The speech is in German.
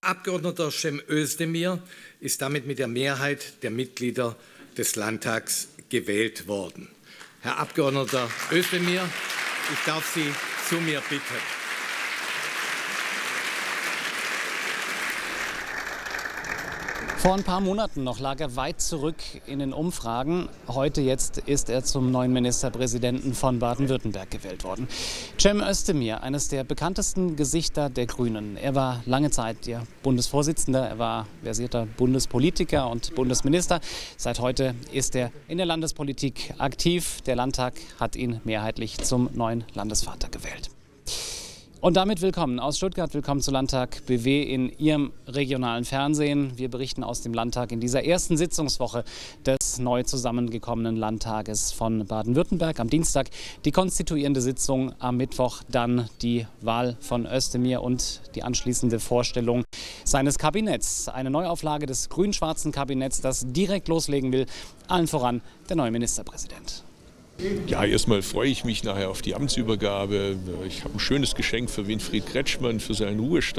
Abgeordneter Cem Özdemir ist damit mit der Mehrheit der Mitglieder des Landtags gewählt worden. Herr Abgeordneter Özdemir, ich darf Sie zu mir bitten. Vor ein paar Monaten noch lag er weit zurück in den Umfragen. Heute jetzt ist er zum neuen Ministerpräsidenten von Baden-Württemberg gewählt worden. Cem Özdemir, eines der bekanntesten Gesichter der Grünen. Er war lange Zeit ihr Bundesvorsitzender, er war versierter Bundespolitiker und Bundesminister. Seit heute ist er in der Landespolitik aktiv. Der Landtag hat ihn mehrheitlich zum neuen Landesvater gewählt. Und damit willkommen aus Stuttgart, willkommen zu Landtag BW in Ihrem regionalen Fernsehen. Wir berichten aus dem Landtag in dieser ersten Sitzungswoche des neu zusammengekommenen Landtages von Baden-Württemberg. Am Dienstag die konstituierende Sitzung, am Mittwoch dann die Wahl von Özdemir und die anschließende Vorstellung seines Kabinetts. Eine Neuauflage des grün-schwarzen Kabinetts, das direkt loslegen will, allen voran der neue Ministerpräsident. Ja, erstmal freue ich mich nachher auf die Amtsübergabe. Ich habe ein schönes Geschenk für Winfried Kretschmann für seinen Ruhestand.